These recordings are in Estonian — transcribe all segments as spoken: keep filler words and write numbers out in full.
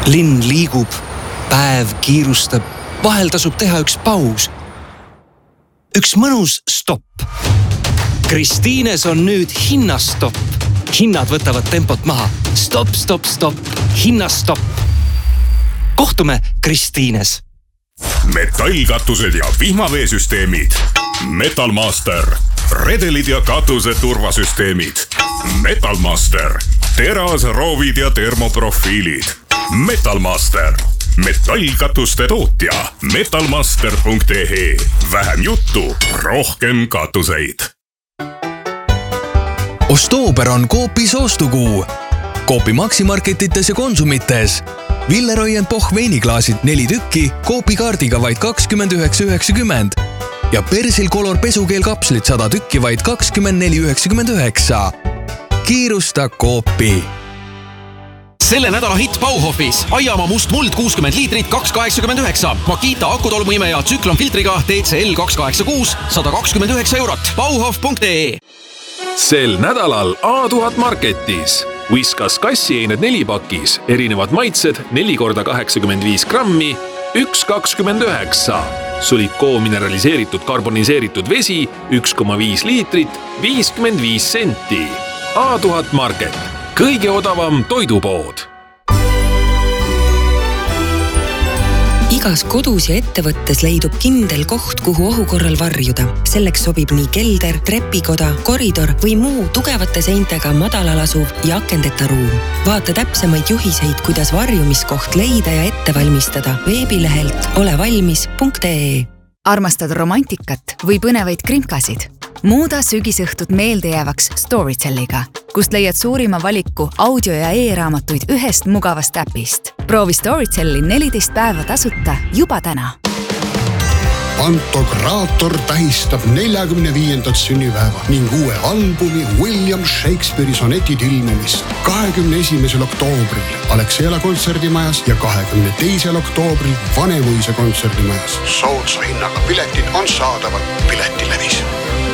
Linn liigub, päev kiirustab, vahel tasub teha üks paus. Üks mõnus stopp. Kristiines on nüüd hinnastopp. Hinnad võtavad tempot maha. Stop, stop, stop. Hinnastopp. Kohtume Kristiines. Metallkatused ja vihmaveesüsteemid. Metalmaster. Redelid ja katuse turvasüsteemid. Metalmaster. Teras, roovid ja termoprofiilid. Metalmaster. Metallkatuste tootja. metalmaster punkt e e. Vähem juttu, rohkem katuseid. Ostoober on Coopis ostukuu. Coopi maksimarketites ja konsumites. Villeroy and Boch veiniklaasid neli tükki Coopi kaardiga vaid kakskümmend üheksa üheksakümmend ja Persil Color pesukeel kapslit sada tükki vaid kakskümmend neli üheksakümmend üheksa. Kiirusta Coopi. Selle nädala hitt Bauhofis. Aiamaa must muld kuuskümmend liitrit kaks kaheksakümmend üheksa. Makita akutolmuime ja tsüklon filtriga D C L kaks kaheksakümmend kuus sada kakskümmend üheksa eurot. Bauhof punkt e e. Sel nädalal A tuhat marketis. Whiskas kassieined nelipakis. Erinevad maitsed neli korda kaheksakümmend viis grammi. üks kakskümmend üheksa. Sulikoo mineraliseeritud karboniseeritud vesi üks koma viis liitrit viiskümmend viis senti. A tuhat market. Kõige odavam toidupood. Igas kodus ja ettevõttes leidub kindel koht, kuhu ohu korral varjuda. Selleks sobib nii kelder, trepikoda, koridor või muu tugevate seintega madalal asuv ja akendeta ruum. Vaata täpsemaid juhiseid, kuidas varjumiskoht leida ja ette valmistada veebilehelt olevalmis punkt e e. Armastad romantikat või põnevaid krimkasid? Muuda sügisõhtut meeldejäävaks Storytelliga, kust leiad suurima valiku audio- ja e-raamatuid ühest mugavast äpist. Proovi Storytelli neliteist päeva tasuta juba täna. Pantokraator tähistab neljakümne viiendat sünnipäeva ning uue albumi William Shakespeare'i sonetid ilmumist kahekümne esimesel oktoobril Alexela kontserdimajas ja kahekümne teisel oktoobril Vanemuise kontserdimajas. Soodsa hinnaga piletid on saadavad Piletilevis.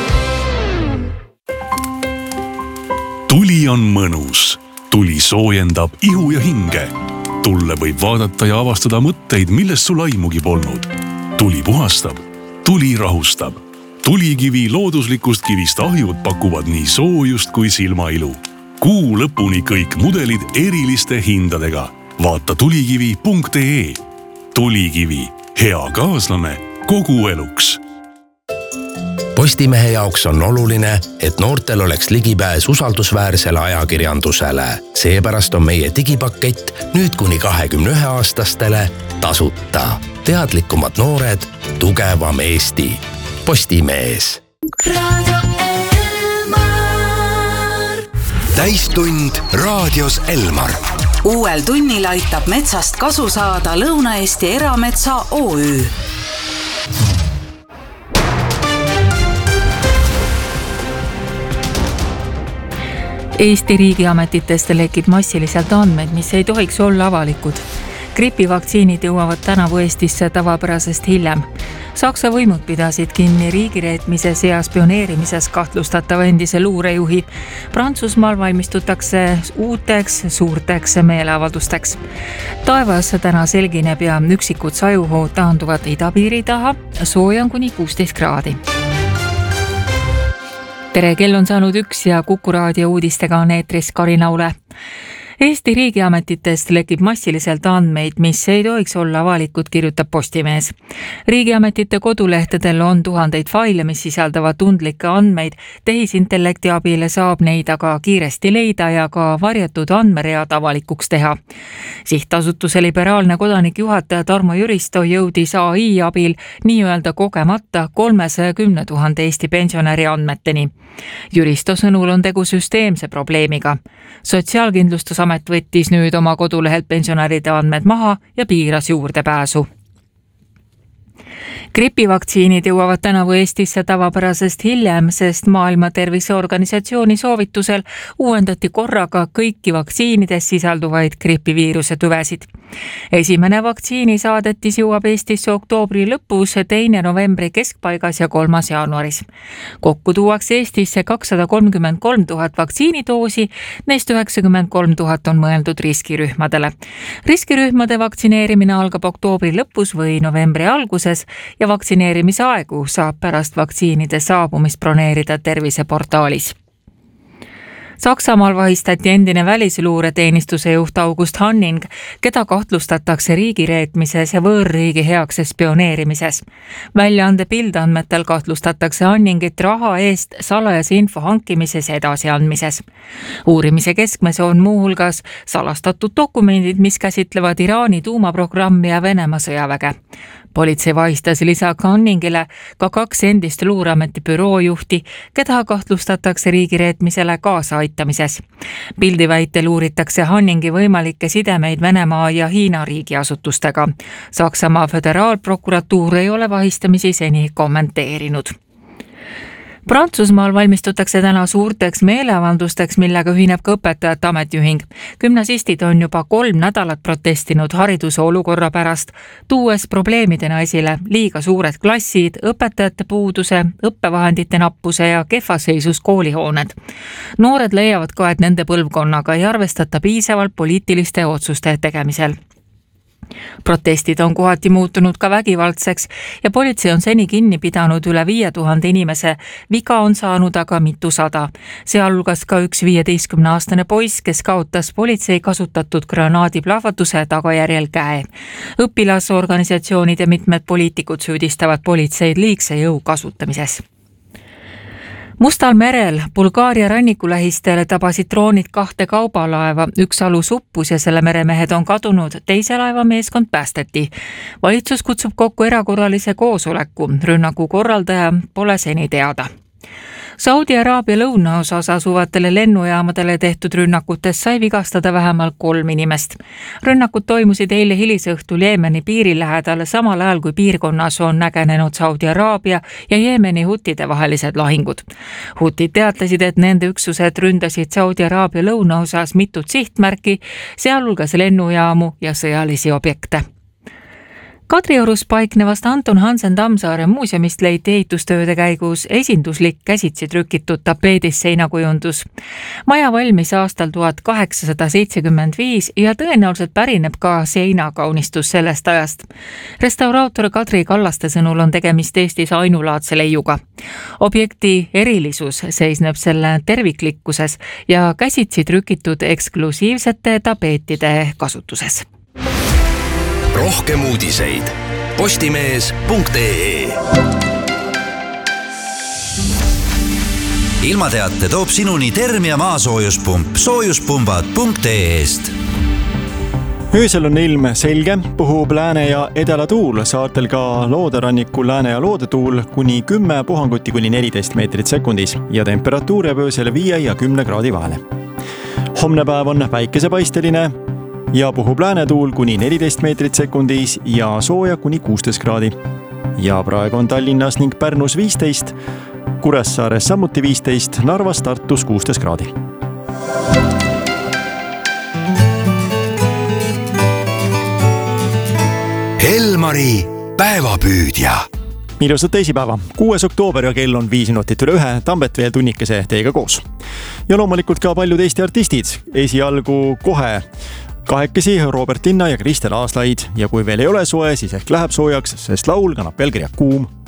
Tuli on mõnus. Tuli soojendab ihu ja hinge. Tulle võib vaadata ja avastada mõtteid, millest sul aimugi polnud. Tuli puhastab. Tuli rahustab. Tulikivi looduslikust kivist ahjud pakuvad nii soojust kui silmailu. Kuu lõpuni kõik mudelid eriliste hindadega. Vaata tulikivi punkt e e. Tulikivi. Hea kaaslane kogu eluks. Postimehe jaoks on oluline, et noortel oleks ligipääs usaldusväärsele ajakirjandusele. Seepärast on meie digipakett nüüd kuni kahekümne ühe aastastele tasuta. Teadlikumad noored, tugevam Eesti. Postimees. Täistund raadios Elmar. Uuel tunnil aitab metsast kasu saada Lõuna-Eesti Erametsa O Ü. Eesti riigiametitest lekib massiliselt andmeid, mis ei tohiks olla avalikud. Gripivaktsiinid jõuavad tänavu Eestisse tavapärasest hiljem. Saksa võimud pidasid kinni riigireetmises ja spioneerimises kahtlustatava endise luurejuhi. Prantsusmaal valmistutakse uuteks suurteks meeleavaldusteks. Taevas täna selgineb ja üksikud sajuhood taanduvad idapiiri taha, sooja on kuni kuusteist kraadi. Tere, kell on saanud üks ja Kuku raadio uudistega on eetris Karina Ule. Eesti riigiametitest lekib massiliselt andmeid, mis ei tohiks olla avalikud, kirjutab Postimees. Riigiametite kodulehtedel on tuhandeid faile, mis sisaldavad tundlikke andmeid. Tehisintellekti abile saab neid aga kiiresti leida ja ka varjatud andmeread avalikuks teha. Sihtasutuse liberaalne kodanik juhataja Tarmo Jüristo jõudis A I abil nii-öelda kogemata kolmesaja kümne tuhande Eesti pensionäri andmeteni. Jüristo sõnul on tegu süsteemse probleemiga. Sotsiaalkindlustusamet võttis nüüd oma kodulehelt pensionäride andmed maha ja piiras juurdepääsu. Gripivaktsiinid jõuavad tänavu Eestisse tavapärasest hiljem, sest Maailma Terviseorganisatsiooni soovitusel uuendati korraga kõiki vaktsiinides sisalduvaid gripiviiruse tüvesid. Esimene vaktsiini saadetis jõuab Eestisse oktoobri lõpus, teine novembri keskpaigas ja kolmas jaanuaris. Kokku tuuakse Eestisse kakssada kolmkümmend kolm tuhat vaktsiinidoosi, neist üheksakümmend kolm tuhat on mõeldud riskirühmadele. Riskirühmade vaktsineerimine algab oktoobri lõpus või novembri alguses ja vaktsineerimise aegu saab pärast vaktsiinide saabumist broneerida terviseportaalis. Saksamaal vahistati endine välisluureteenistuse juht August Hanning, keda kahtlustatakse riigireetmises ja võõrriigi heaks spioneerimises. Väljaande Bildandmetel kahtlustatakse Hanningit raha eest salajase info hankimises ja edasiandmises. Uurimise keskmes on muuhulgas salastatud dokumendid, mis käsitlevad Iraani tuumaprogrammi ja Venemaa sõjaväge. Politsei vahistas lisaks Hanningile ka kaks endist luureameti büroojuhti, keda kahtlustatakse riigireetmisele kaasa aitamises. Bildi väitel uuritakse Hanningi võimalikke sidemeid Venemaa ja Hiina riigiasutustega. Saksamaa föderaalprokuratuur ei ole vahistamisi seni kommenteerinud. Prantsusmaal valmistutakse täna suurteks meeleavaldusteks, millega ühineb ka õpetajate ametiühing. Gümnasistid on juba kolm nädalat protestinud hariduse olukorra pärast, tuues probleemidena esile liiga suured klassid, õpetajate puuduse, õppevahendite nappuse ja kehvaseisus koolihooned. Noored leiavad ka, et nende põlvkonnaga ei arvestata piisavalt poliitiliste otsuste tegemisel. Protestid on kohati muutunud ka vägivaldseks ja politsei on seni kinni pidanud üle viie tuhande inimese, viga on saanud aga mitusada. Sealhulgas ka üks viieteistkümneaastane poiss, kes kaotas politsei kasutatud granaadiplahvatuse tagajärjel käe. Õpilasorganisatsioonid ja mitmed poliitikud süüdistavad politseid liigse jõu kasutamises. Mustal merel Bulgaaria rannikulähistel tabasid droonid kahte kaubalaeva, üks alus uppus ja selle meremehed on kadunud, teise laeva meeskond päästeti. Valitsus kutsub kokku erakorralise koosoleku, rünnaku korraldaja pole seni teada. Saudi Araabia lõunaosas asuvatele lennujaamadele tehtud rünnakutes sai vigastada vähemalt kolm inimest. Rünnakud toimusid eile hilisõhtul Jeemeni piiri lähedal, samal ajal kui piirkonnas on nägenenud Saudi Araabia ja Jeemeni hutide vahelised lahingud. Hutid teatasid, et nende üksused ründasid Saudi Araabia lõunaosas mitut sihtmärki, sealhulgas lennujaamu ja sõjalisi objekte. Kadriorus paiknevast Anton Hansen Tammsaare muuseumist leiti ehitustööde käigus esinduslik käsitsi trükitud tapeedis seinakujundus. Maja valmis aastal tuhat kaheksasada seitsekümmend viis ja tõenäoliselt pärineb ka seinakaunistus sellest ajast. Restauraator Kadri Kallaste sõnul on tegemist Eestis ainulaadse leiuga. Objekti erilisus seisneb selle terviklikkuses ja käsitsi trükitud eksklusiivsete tapeetide kasutuses. Rohkem uudiseid postimees punkt ee. Ilmateate toob sinuni Termia maasoojuspump soojuspumbad punkt ee-st. Öösel on ilm selge, puhub lääne ja edela tuul, saartel ka looderannikul lääne ja loodetuul kuni kümme, puhanguti kuni neliteist meetrit sekundis ja temperatuur jääb öösel viie ja kümne kraadi vahele. Homne päev on päikesepaisteline ja puhub läänetuul kuni neliteist meetrit sekundis ja sooja kuni kuusteist kraadi. Ja praegu on Tallinnas ning Pärnus viisteist, Kuressaares samuti viisteist, Narvas, Tartus kuusteist kraadi. Elmari päevapüüdja. Ilusat teisipäeva. kuues oktoober ja kell on viis minutit üle ühe, Tambet veel tunnikese teiega koos. Ja loomulikult ka paljud Eesti artistid. Esialgu kohe kahekesi Robert Tinna ja Kristel Aaslaid ja kui veel ei ole soe, siis ehk läheb soojaks, sest laul kannab pealkirja Kuum